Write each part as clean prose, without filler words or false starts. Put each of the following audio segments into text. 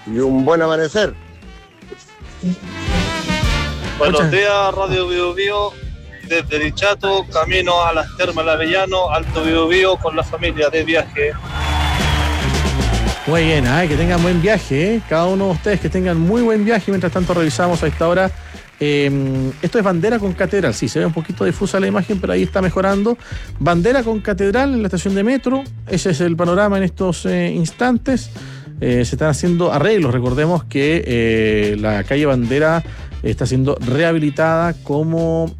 y un buen amanecer. Buenos días, Radio Bio Bio, desde Dichato, camino a las Termas del Avellano, Alto Bio Bio, con la familia de viaje. Muy bien, que tengan buen viaje, cada uno de ustedes que tengan muy buen viaje. Mientras tanto revisamos a esta hora, esto es bandera con catedral, sí, se ve un poquito difusa la imagen, pero ahí está mejorando. Bandera con catedral en la estación de metro, ese es el panorama en estos instantes. Se están haciendo arreglos, recordemos que la calle Bandera está siendo rehabilitada como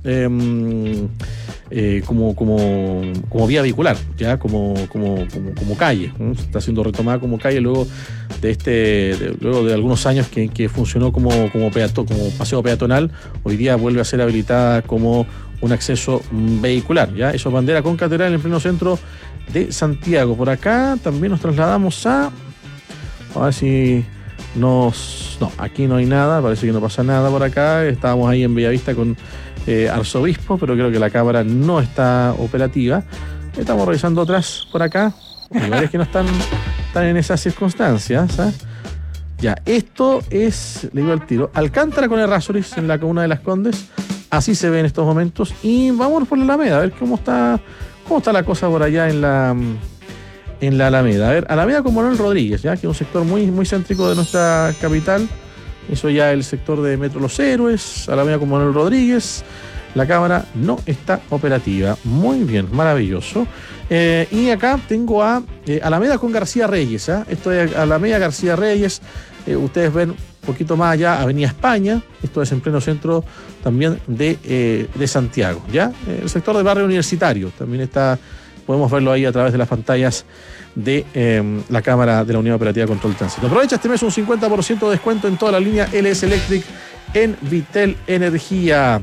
vía vehicular, ya como calle, ¿no? Está siendo retomada como calle luego de algunos años que funcionó como paseo peatonal. Hoy día vuelve a ser habilitada como un acceso vehicular, ya. Eso es Bandera con catedral en pleno centro de Santiago. Por acá también nos trasladamos a ver si no, aquí no hay nada, parece que no pasa nada por acá. Estábamos ahí en Bellavista con Arzobispo, pero creo que la cámara no está operativa. Estamos revisando otras por acá, lugares que no están en esas circunstancias, ¿eh? Ya, esto es, le digo al tiro, Alcántara con Errázuriz en la comuna de Las Condes. Así se ve en estos momentos. Y vámonos por la Alameda, a ver cómo está la cosa por allá en la Alameda. A ver, Alameda con Manuel Rodríguez, ya que es un sector muy, muy céntrico de nuestra capital. Eso ya el sector de Metro Los Héroes, Alameda con Manuel Rodríguez. La cámara no está operativa. Muy bien, maravilloso. Y acá tengo a Alameda con García Reyes, ¿eh? Esto es Alameda García Reyes. Ustedes ven un poquito más allá Avenida España. Esto es en pleno centro también de Santiago, ¿ya? El sector del barrio universitario también está. Podemos verlo ahí a través de las pantallas de la cámara de la Unidad Operativa de Control de Tránsito. Aprovecha este mes un 50% de descuento en toda la línea LS Electric en Vitel Energía.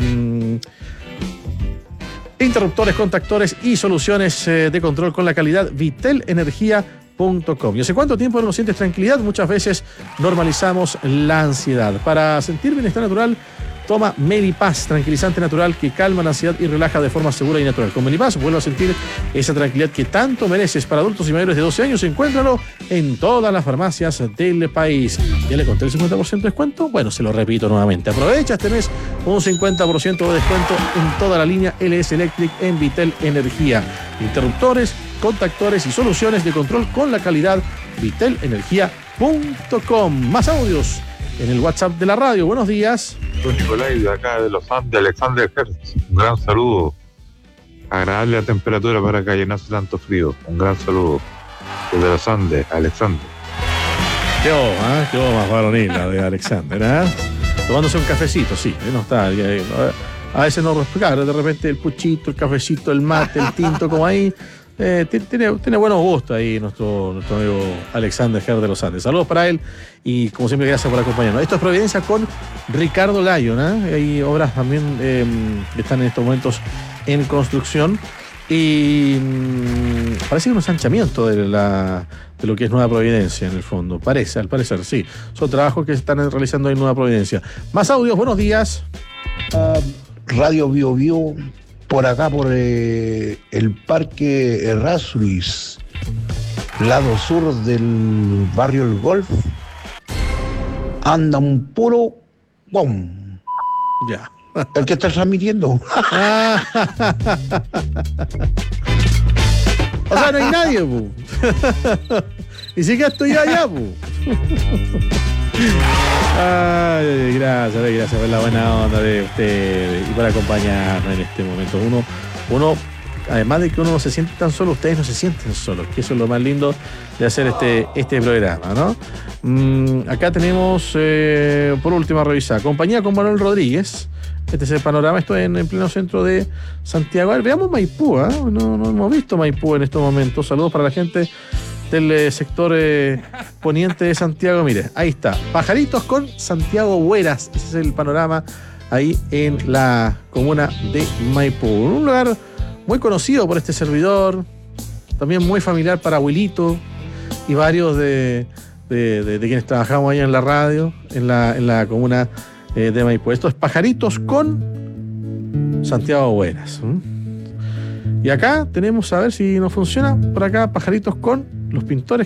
Interruptores, contactores y soluciones de control con la calidad vitelenergia.com. ¿Y hace cuánto tiempo no sientes tranquilidad? Muchas veces normalizamos la ansiedad. Para sentir bienestar natural, toma Melipaz, tranquilizante natural que calma la ansiedad y relaja de forma segura y natural. Con Melipaz vuelve a sentir esa tranquilidad que tanto mereces. Para adultos y mayores de 12 años, encuéntralo en todas las farmacias del país. ¿Ya le conté el 50% de descuento? Bueno, se lo repito nuevamente. Aprovecha este mes un 50% de descuento en toda la línea LS Electric en Vitel Energía. Interruptores, contactores y soluciones de control con la calidad vitelenergia.com. Más audios en el WhatsApp de la radio. Buenos días. Soy Nicolai, de acá de los Andes, Alexander Hertz. Un gran saludo. Agradable la temperatura para acá y no hace tanto frío. Un gran saludo. Desde los Andes, Alexander. Qué más varonil la de Alexander, ¿eh? Tomándose un cafecito, sí. No está. A veces no respira, de repente el puchito, el cafecito, el mate, el tinto, como ahí. Tiene buenos gustos ahí nuestro amigo Alexander Ger de los Andes. Saludos para él y como siempre gracias por acompañarnos. Esto es Providencia con Ricardo Lyon, ¿eh? Hay obras también que están en estos momentos en construcción y parece que un ensanchamiento de lo que es Nueva Providencia en el fondo. Al parecer, sí. Son trabajos que se están realizando en Nueva Providencia. Más audios, buenos días. Radio Bio Bio. Por acá, por el Parque Errázuriz, lado sur del barrio El Golf, anda un puro ¡bom! Ya. El que está transmitiendo. O sea, no hay nadie, pu. Ni siquiera estoy allá, pu. Ay, gracias por la buena onda de ustedes y por acompañarnos en este momento. Uno, además de que uno no se siente tan solo, ustedes no se sienten solos, que eso es lo más lindo de hacer este programa, ¿no? Acá tenemos, por última revisada, compañía con Manuel Rodríguez. Este es el panorama, esto es en pleno centro de Santiago. A ver, veamos Maipú, ¿eh? No hemos visto Maipú en estos momentos. Saludos para la gente del sector poniente de Santiago. Mire, ahí está, Pajaritos con Santiago Hueras. Ese es el panorama ahí en la comuna de Maipú. Un lugar muy conocido por este servidor, también muy familiar para Abuelito y varios de quienes trabajamos ahí en la radio, en la comuna de Maipú. Esto es Pajaritos con Santiago Hueras. Y acá tenemos, a ver si nos funciona, por acá Pajaritos con Los Pintores